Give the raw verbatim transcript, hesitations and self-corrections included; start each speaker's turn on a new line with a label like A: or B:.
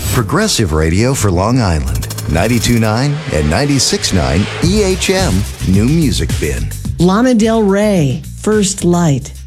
A: Progressive Radio for Long Island. ninety-two point nine and ninety-six point nine E H M New Music Bin.
B: Lana Del Rey, First Light.